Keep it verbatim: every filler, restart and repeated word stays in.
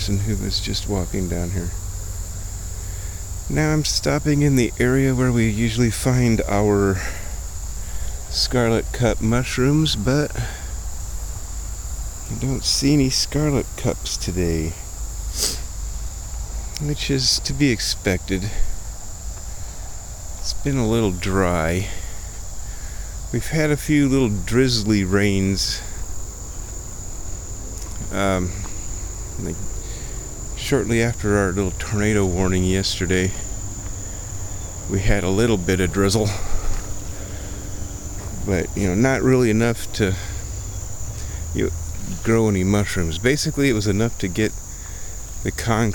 person who was just walking down here. Now I'm stopping in the area where we usually find our scarlet cup mushrooms, but I don't see any scarlet cups today, which is to be expected. It's been a little dry. We've had a few little drizzly rains um, like shortly after our little tornado warning yesterday. We had a little bit of drizzle, but you know, not really enough to you know, grow any mushrooms. Basically, it was enough to get the concrete